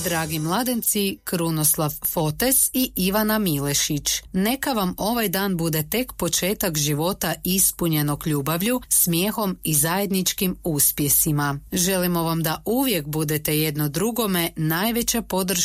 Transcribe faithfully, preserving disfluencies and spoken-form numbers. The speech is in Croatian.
Dragi mladenci, Krunoslav Fotes i Ivana Milešić, neka vam ovaj dan bude tek početak života ispunjenog ljubavlju, smijehom i zajedničkim uspjesima. Želimo vam da uvijek budete jedno drugome najveća podrška